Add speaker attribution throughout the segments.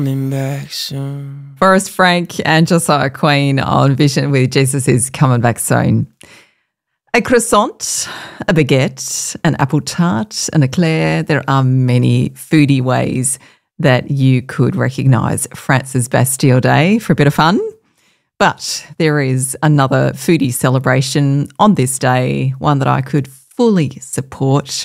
Speaker 1: Forrest Frank and Josiah Queen on Vision with Jesus is coming back soon. A croissant, a baguette, an apple tart, an eclair. There are many foodie ways that you could recognise France's Bastille Day for a bit of fun. But there is another foodie celebration on this day, one that I could fully support.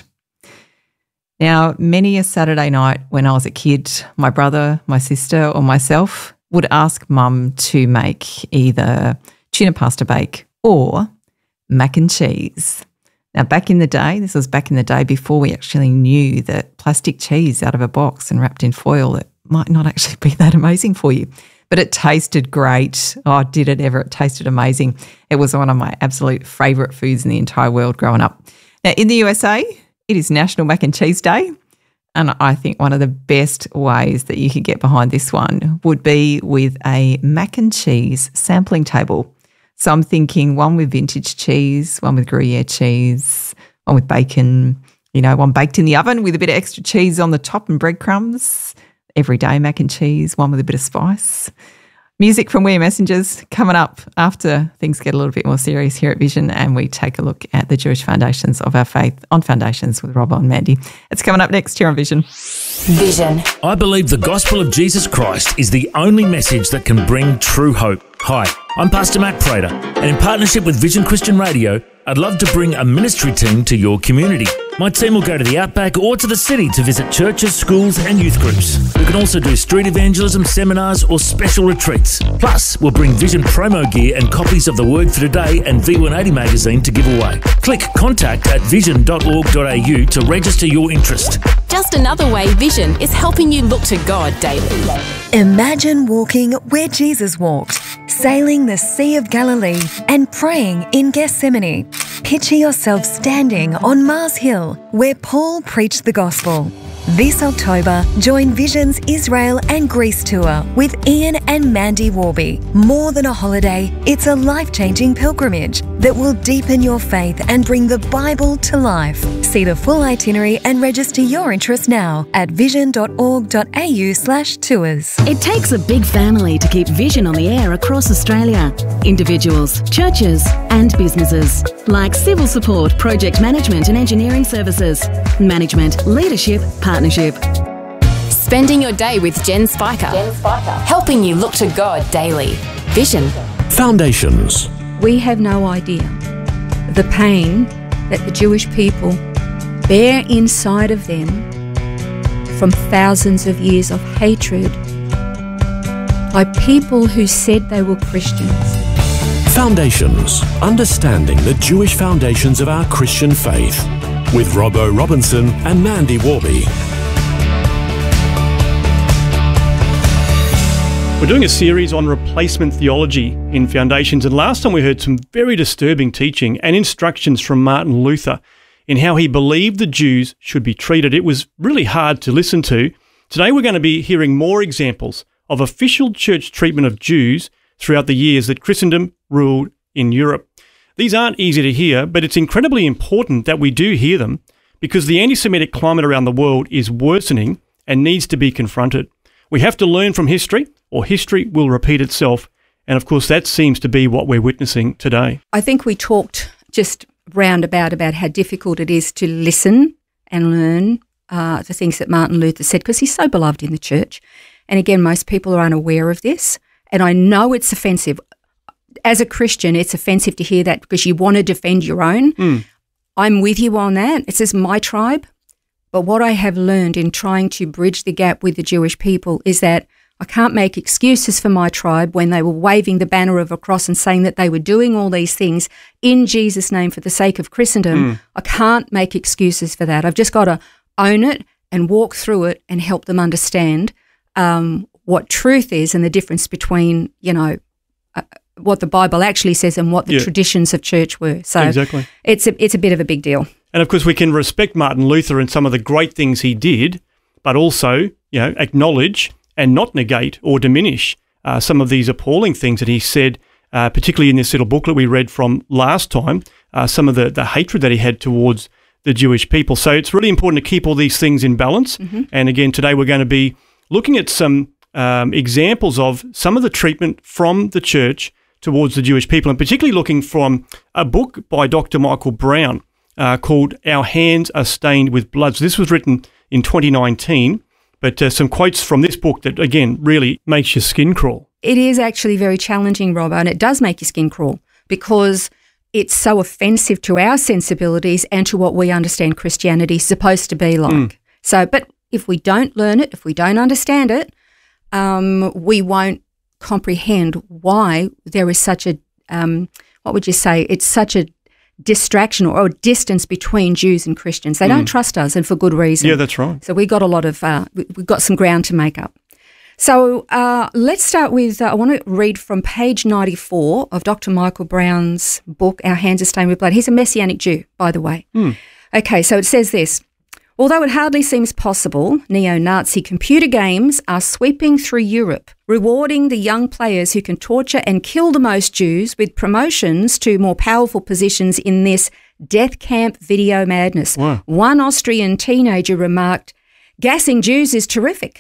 Speaker 1: Now, many a Saturday night when I was a kid, my brother, my sister or myself would ask Mum to make either tuna pasta bake or mac and cheese. Now, back in the day, this was back in the day before we actually knew that plastic cheese out of a box and wrapped in foil, it might not actually be that amazing for you. But it tasted great. Oh, did it ever. It tasted amazing. It was one of my absolute favourite foods in the entire world growing up. Now, in the USA, it is National Mac and Cheese Day. And I think one of the best ways that you could get behind this one would be with a mac and cheese sampling table. So I'm thinking one with vintage cheese, one with Gruyere cheese, one with bacon, one baked in the oven with a bit of extra cheese on the top and breadcrumbs, everyday mac and cheese, one with a bit of spice. Music from We Are Messengers coming up after things get a little bit more serious here at Vision and we take a look at the Jewish foundations of our faith on Foundations with Robbo and Mandy. It's coming up next here on Vision.
Speaker 2: Vision. I believe the gospel of Jesus Christ is the only message that can bring true hope. Hi, I'm Pastor Matt Prater, and in partnership with Vision Christian Radio, I'd love to bring a ministry team to your community. My team will go to the outback or to the city to visit churches, schools and youth groups. We can also do street evangelism, seminars or special retreats. Plus, we'll bring Vision promo gear and copies of The Word for Today and V180 magazine to give away. Click contact at vision.org.au to register your interest.
Speaker 3: Just another way Vision is helping you look to God daily.
Speaker 4: Imagine walking where Jesus walked, sailing the Sea of Galilee and praying in Gethsemane. Picture yourself standing on Mars Hill where Paul preached the gospel. This October, join Vision's Israel and Greece tour with Ian and Mandy Warby. More than a holiday, it's a life-changing pilgrimage that will deepen your faith and bring the Bible to life. See the full itinerary and register your interest now at vision.org.au/tours.
Speaker 5: It takes a big family to keep Vision on the air across Australia. Individuals, churches and businesses, like civil support, project management and engineering services, management, leadership, partnership.
Speaker 3: Spending your day with Jen Spiker. Helping you look to God daily. Vision.
Speaker 6: Foundations.
Speaker 7: We have no idea the pain that the Jewish people bear inside of them from thousands of years of hatred by people who said they were Christians.
Speaker 6: Foundations. Understanding the Jewish foundations of our Christian faith. With Robbo Robinson and Mandy Warby.
Speaker 8: We're doing a series on replacement theology in Foundations, and last time we heard some very disturbing teaching and instructions from Martin Luther in how he believed the Jews should be treated. It was really hard to listen to. Today we're going to be hearing more examples of official church treatment of Jews throughout the years that Christendom ruled in Europe. These aren't easy to hear, but it's incredibly important that we do hear them because the anti-Semitic climate around the world is worsening and needs to be confronted. We have to learn from history, or history will repeat itself. And of course, that seems to be what we're witnessing today.
Speaker 7: I think we talked just roundabout about how difficult it is to listen and learn the things that Martin Luther said, because he's so beloved in the church. And again, most people are unaware of this. And I know it's offensive. As a Christian, it's offensive to hear that because you want to defend your own. I'm with you on that. It says my tribe. But what I have learned in trying to bridge the gap with the Jewish people is that I can't make excuses for my tribe when they were waving the banner of a cross and saying that they were doing all these things in Jesus' name for the sake of Christendom. I can't make excuses for that. I've just got to own it and walk through it and help them understand what truth is and the difference between, what the Bible actually says and what the traditions of church were. So
Speaker 8: exactly.
Speaker 7: It's a bit of a big deal.
Speaker 8: And of course, we can respect Martin Luther and some of the great things he did, but also, acknowledge and not negate or diminish some of these appalling things that he said, particularly in this little booklet we read from last time, some of the hatred that he had towards the Jewish people. So it's really important to keep all these things in balance. And again, today we're going to be looking at some examples of some of the treatment from the church towards the Jewish people, and particularly looking from a book by Dr. Michael Brown called Our Hands Are Stained with Blood. So this was written in 2019, but some quotes from this book that, again, really makes your skin crawl.
Speaker 7: It is actually very challenging, Robbo, and it does make your skin crawl because it's so offensive to our sensibilities and to what we understand Christianity is supposed to be like. So, but if we don't learn it, if we don't understand it, we won't comprehend why there is such a, what would you say, it's such a distraction or a distance between Jews and Christians. They don't trust us, and for good reason.
Speaker 8: Yeah, that's right.
Speaker 7: So we got a lot of, we've got some ground to make up. So let's start with, I want to read from page 94 of Dr. Michael Brown's book, Our Hands Are Stained with Blood. He's a Messianic Jew, by the way. Okay, so it says this. Although it hardly seems possible, neo-Nazi computer games are sweeping through Europe, rewarding the young players who can torture and kill the most Jews with promotions to more powerful positions in this death camp video madness.
Speaker 8: Wow.
Speaker 7: One Austrian teenager remarked, "Gassing Jews is terrific."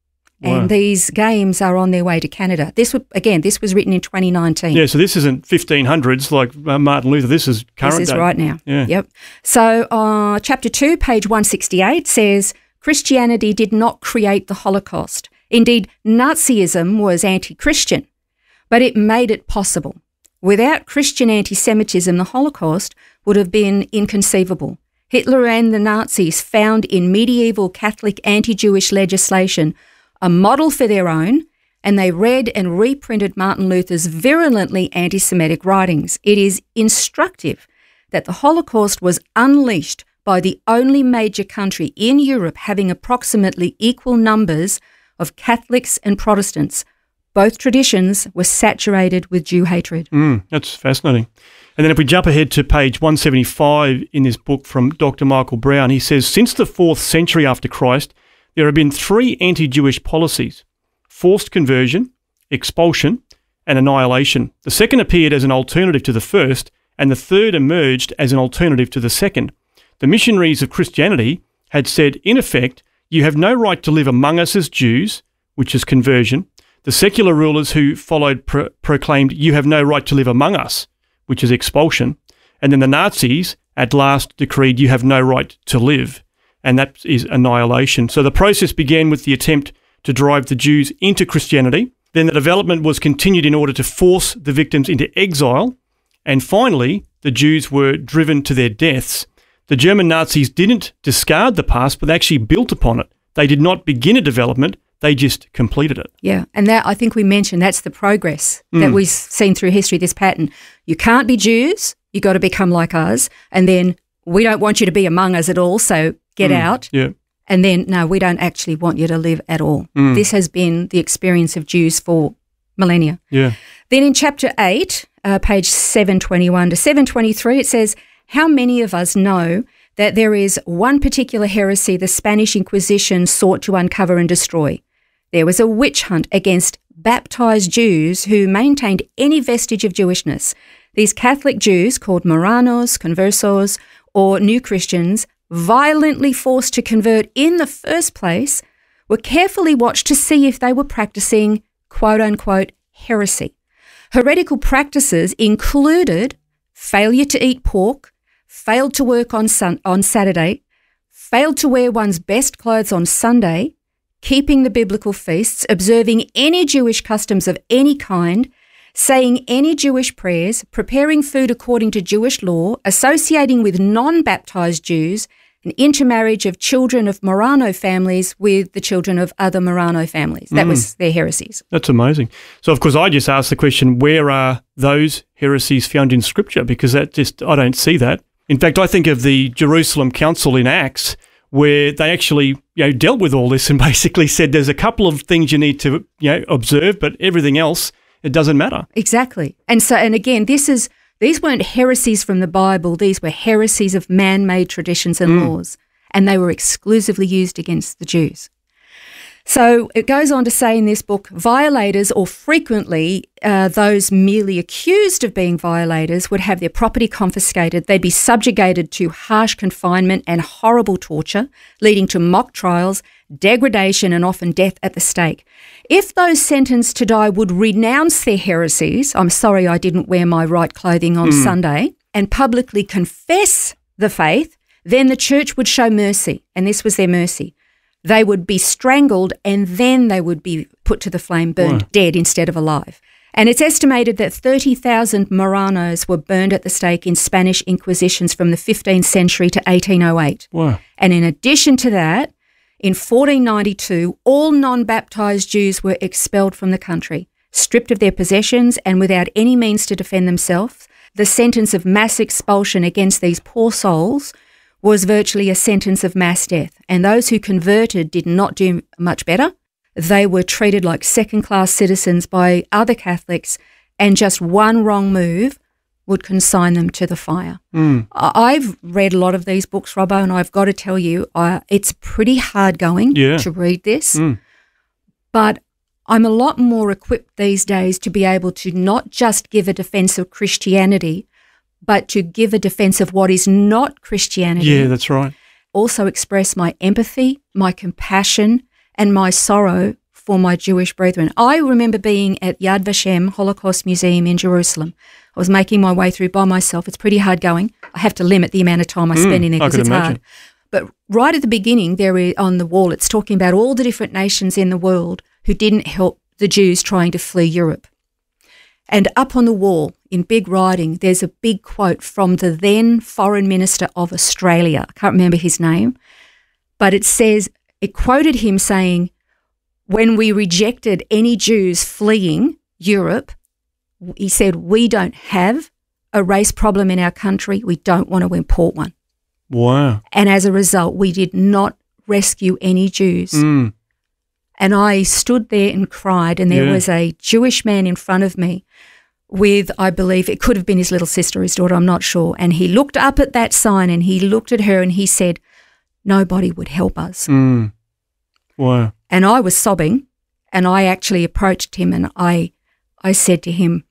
Speaker 7: And these games are on their way to Canada. This was written in 2019.
Speaker 8: Yeah, so this isn't 1500s like Martin Luther. This is current
Speaker 7: This is
Speaker 8: day.
Speaker 7: right now.
Speaker 8: Yeah.
Speaker 7: Yep. So chapter 2, page 168 says, Christianity did not create the Holocaust. Indeed, Nazism was anti-Christian, but it made it possible. Without Christian anti-Semitism, the Holocaust would have been inconceivable. Hitler and the Nazis found in medieval Catholic anti-Jewish legislation a model for their own, and they read and reprinted Martin Luther's virulently anti-Semitic writings. It is instructive that the Holocaust was unleashed by the only major country in Europe having approximately equal numbers of Catholics and Protestants. Both traditions were saturated with Jew hatred.
Speaker 8: That's fascinating. And then if we jump ahead to page 175 in this book from Dr. Michael Brown, he says, since the 4th century after Christ, there have been 3 anti-Jewish policies: forced conversion, expulsion, and annihilation. The second appeared as an alternative to the first, and the third emerged as an alternative to the second. The missionaries of Christianity had said, in effect, you have no right to live among us as Jews, which is conversion. The secular rulers who followed proclaimed, you have no right to live among us, which is expulsion. And then the Nazis at last decreed, you have no right to live. And that is annihilation. So the process began with the attempt to drive the Jews into Christianity. Then the development was continued in order to force the victims into exile. And finally, the Jews were driven to their deaths. The German Nazis didn't discard the past, but they actually built upon it. They did not begin a development, they just completed it.
Speaker 7: Yeah, and that, I think we mentioned, that's the progress that we've seen through history, this pattern. You can't be Jews, you got to become like us, and then we don't want you to be among us at all, so get out.
Speaker 8: Yeah.
Speaker 7: And then, no, we don't actually want you to live at all. This has been the experience of Jews for millennia.
Speaker 8: Yeah.
Speaker 7: Then in chapter 8, page 721 to 723, it says, how many of us know that there is one particular heresy the Spanish Inquisition sought to uncover and destroy? There was a witch hunt against baptized Jews who maintained any vestige of Jewishness. These Catholic Jews, called Moranos, Conversos, or New Christians, violently forced to convert in the first place, were carefully watched to see if they were practicing quote-unquote heresy. Heretical practices included failure to eat pork, failed to work on Saturday, failed to wear one's best clothes on Sunday, keeping the biblical feasts, observing any Jewish customs of any kind, saying any Jewish prayers, preparing food according to Jewish law, associating with non-baptized Jews, and intermarriage of children of Marano families with the children of other Marano families. That was their heresies.
Speaker 8: That's amazing. So, of course, I just asked the question, where are those heresies found in Scripture? Because I don't see that. In fact, I think of the Jerusalem Council in Acts, where they actually dealt with all this and basically said there's a couple of things you need to observe, but everything else, it doesn't matter.
Speaker 7: Exactly. And again, these weren't heresies from the Bible. These were heresies of man-made traditions and laws, and they were exclusively used against the Jews. So it goes on to say in this book, violators, or frequently those merely accused of being violators, would have their property confiscated. They'd be subjugated to harsh confinement and horrible torture, leading to mock trials, degradation, and often death at the stake. If those sentenced to die would renounce their heresies, I'm sorry I didn't wear my right clothing on Sunday, and publicly confess the faith, then the church would show mercy, and this was their mercy. They would be strangled and then they would be put to the flame, burned dead instead of alive. And it's estimated that 30,000 Marranos were burned at the stake in Spanish Inquisitions from the 15th century to 1808.
Speaker 8: Wow.
Speaker 7: And in addition to that, in 1492, all non-baptised Jews were expelled from the country, stripped of their possessions and without any means to defend themselves. The sentence of mass expulsion against these poor souls was virtually a sentence of mass death, and those who converted did not do much better. They were treated like second-class citizens by other Catholics, and just one wrong move would consign them to the fire. I've read a lot of these books, Robbo, and I've got to tell you, it's pretty hard going to read this, but I'm a lot more equipped these days to be able to not just give a defence of Christianity, but to give a defence of what is not Christianity.
Speaker 8: Yeah, that's right.
Speaker 7: Also express my empathy, my compassion, and my sorrow for my Jewish brethren. I remember being at Yad Vashem Holocaust Museum in Jerusalem. I was making my way through by myself. It's pretty hard going. I have to limit the amount of time I spend in there because it's hard. But right at the beginning, there on the wall, it's talking about all the different nations in the world who didn't help the Jews trying to flee Europe. And up on the wall, in big writing, there's a big quote from the then Foreign Minister of Australia. I can't remember his name, but it says, it quoted him saying, when we rejected any Jews fleeing Europe, he said, we don't have a race problem in our country. We don't want to import one.
Speaker 8: Wow.
Speaker 7: And as a result, we did not rescue any Jews. And I stood there and cried, and there was a Jewish man in front of me with, I believe, it could have been his little sister or his daughter, I'm not sure. And he looked up at that sign and he looked at her and he said, nobody would help us.
Speaker 8: Wow.
Speaker 7: And I was sobbing, and I actually approached him and I said to him,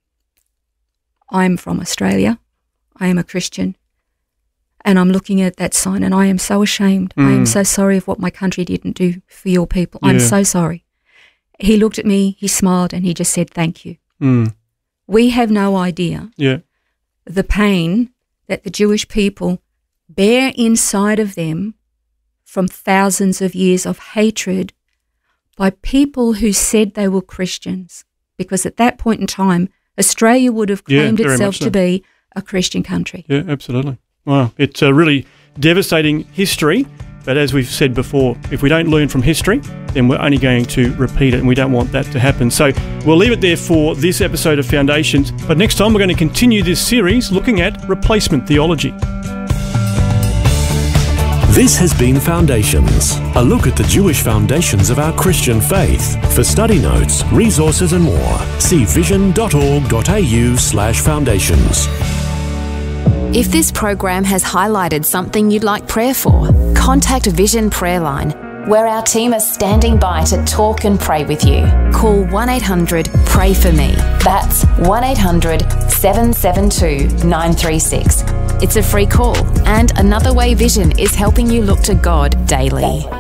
Speaker 7: I'm from Australia. I am a Christian. And I'm looking at that sign and I am so ashamed. I am so sorry of what my country didn't do for your people. I'm so sorry. He looked at me, he smiled, and he just said, thank you. We have no idea the pain that the Jewish people bear inside of them from thousands of years of hatred by people who said they were Christians. Because at that point in time, Australia would have claimed itself to be a Christian country.
Speaker 8: Yeah, absolutely. Wow, it's a really devastating history, but as we've said before, if we don't learn from history, then we're only going to repeat it, and we don't want that to happen. So we'll leave it there for this episode of Foundations, but next time we're going to continue this series looking at replacement theology.
Speaker 6: This has been Foundations, a look at the Jewish foundations of our Christian faith. For study notes, resources and more, see vision.org.au/foundations.
Speaker 3: If this program has highlighted something you'd like prayer for, contact Vision Prayer Line, where our team are standing by to talk and pray with you. Call 1-800-PRAY-FOR-ME. That's 1-800-772-936. It's a free call, and Another Way Vision is helping you look to God daily.